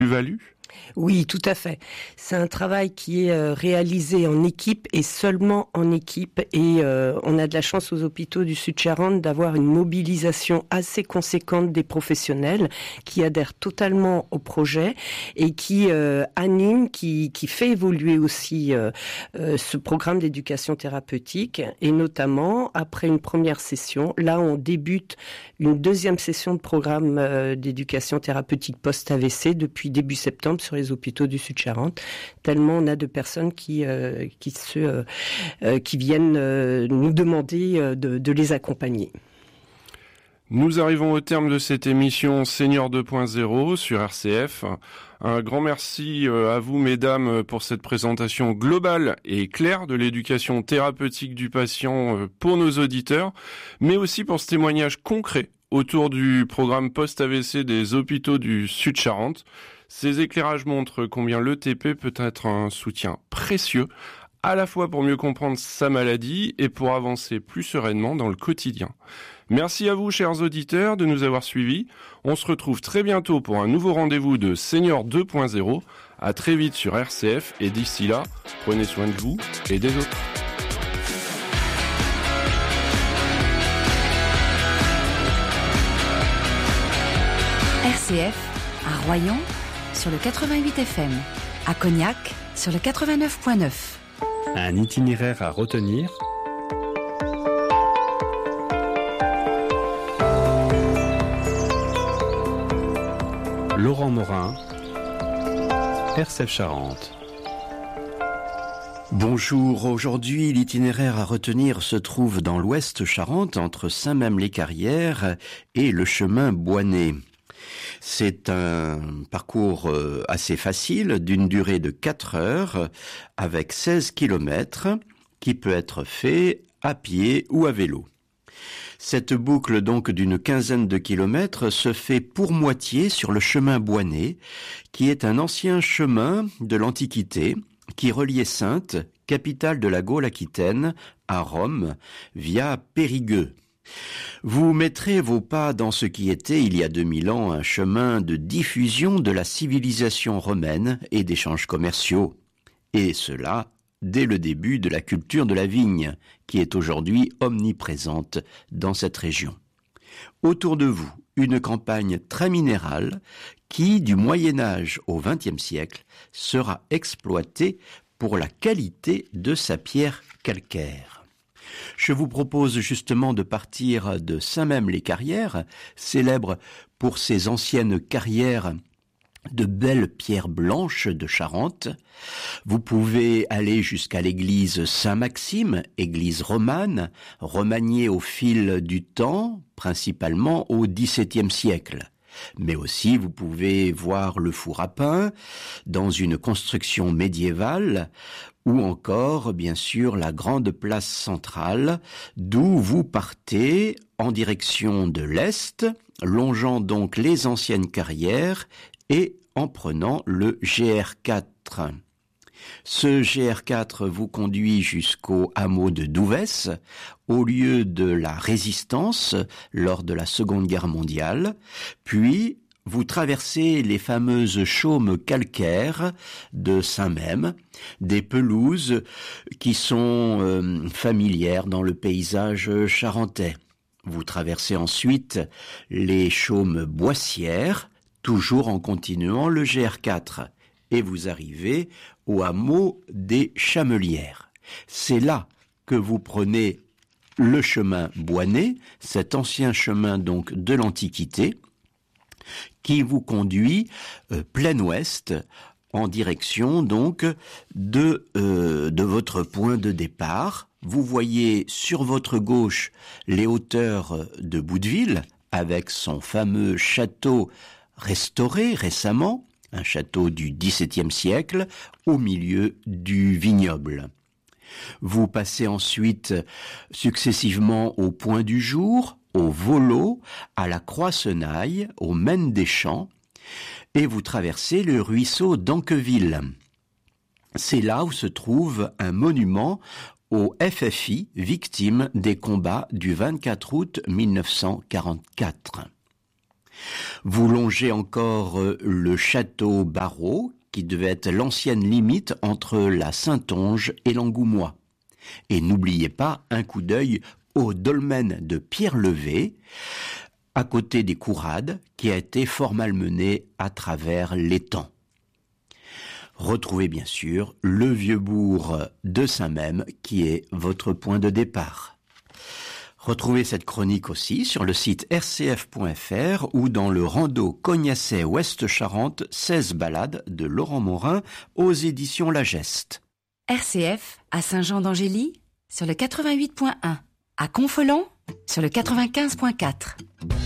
plus-value ? Oui, tout à fait. C'est un travail qui est réalisé en équipe et seulement en équipe. Et on a de la chance aux hôpitaux du Sud-Charente d'avoir une mobilisation assez conséquente des professionnels qui adhèrent totalement au projet et qui animent, qui fait évoluer aussi ce programme d'éducation thérapeutique. Et notamment, après une première session, là on débute une deuxième session de programme d'éducation thérapeutique post-AVC depuis début septembre sur les hôpitaux du Sud-Charente, tellement on a de personnes qui viennent nous demander de les accompagner. Nous arrivons au terme de cette émission Senior 2.0 sur RCF. Un grand merci à vous, mesdames, pour cette présentation globale et claire de l'éducation thérapeutique du patient pour nos auditeurs, mais aussi pour ce témoignage concret autour du programme post-AVC des hôpitaux du Sud-Charente. Ces éclairages montrent combien l'ETP peut être un soutien précieux, à la fois pour mieux comprendre sa maladie et pour avancer plus sereinement dans le quotidien. Merci à vous, chers auditeurs, de nous avoir suivis. On se retrouve très bientôt pour un nouveau rendez-vous de Senior 2.0. À très vite sur RCF et d'ici là, prenez soin de vous et des autres. RCF à Royan sur le 88 FM, à Cognac sur le 89.9. Un itinéraire à retenir. Laurent Morin, RCF Charente. Bonjour, aujourd'hui l'itinéraire à retenir se trouve dans l'ouest Charente, entre Saint-Même-les-Carrières et le chemin Boisné. C'est un parcours assez facile, d'une durée de 4 heures, avec 16 kilomètres, qui peut être fait à pied ou à vélo. Cette boucle donc d'une quinzaine de kilomètres se fait pour moitié sur le chemin Boisné, qui est un ancien chemin de l'Antiquité, qui reliait Saintes, capitale de la Gaule aquitaine, à Rome, via Périgueux. Vous mettrez vos pas dans ce qui était, il y a 2000 ans, un chemin de diffusion de la civilisation romaine et d'échanges commerciaux. Et cela dès le début de la culture de la vigne, qui est aujourd'hui omniprésente dans cette région. Autour de vous, une campagne très minérale qui, du Moyen-Âge au XXe siècle, sera exploitée pour la qualité de sa pierre calcaire. Je vous propose justement de partir de Saint-Même-les-Carrières, célèbre pour ses anciennes carrières de belles pierres blanches de Charente. Vous pouvez aller jusqu'à l'église Saint-Maxime, église romane, remaniée au fil du temps, principalement au XVIIe siècle. Mais aussi, vous pouvez voir le four à pain dans une construction médiévale, ou encore, bien sûr, la grande place centrale, d'où vous partez en direction de l'est, longeant donc les anciennes carrières et en prenant le GR4. Ce GR4 vous conduit jusqu'au hameau de Douvès, au lieu de la Résistance lors de la Seconde Guerre mondiale, puis vous traversez les fameuses chaumes calcaires de Saint-Même, des pelouses qui sont familières dans le paysage charentais. Vous traversez ensuite les chaumes boissières, toujours en continuant le GR4, et vous arrivez au hameau des Chamelières. C'est là que vous prenez le chemin Boisné, cet ancien chemin donc de l'Antiquité, qui vous conduit plein ouest en direction donc de votre point de départ. Vous voyez sur votre gauche les hauteurs de Boudeville avec son fameux château restauré récemment, un château du XVIIe siècle au milieu du vignoble. Vous passez ensuite successivement au Point du Jour, au Volo, à la Croix-Senaille, au Maine des Champs, et vous traversez le ruisseau d'Anqueville. C'est là où se trouve un monument au FFI, victime des combats du 24 août 1944. Vous longez encore le château Barrault, qui devait être l'ancienne limite entre la Saintonge et l'Angoumois. Et n'oubliez pas un coup d'œil au dolmen de Pierre-Levé, à côté des Courades, qui a été fort malmené à travers l'étang. Retrouvez bien sûr le vieux bourg de Saint-Mème, qui est votre point de départ. Retrouvez cette chronique aussi sur le site rcf.fr ou dans le rando Cognacet Ouest Charente, 16 balades de Laurent Morin aux éditions La Geste. RCF à Saint-Jean d'Angély sur le 88.1, à Confolens sur le 95.4.